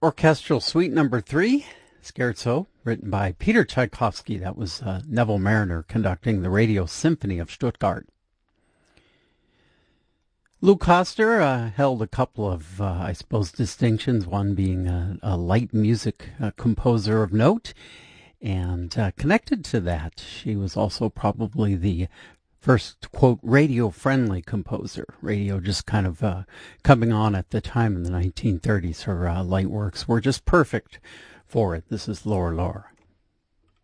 Orchestral Suite Number 3, Scherzo, written by Peter Tchaikovsky. That was Neville Mariner conducting the Radio Symphony of Stuttgart. Lou Koster held a couple of, I suppose, distinctions, one being a light music composer of note. And connected to that, she was also probably the first, quote, radio-friendly composer. Radio just kind of coming on at the time in the 1930s. Her light works were just perfect for it. This is Laura Laura.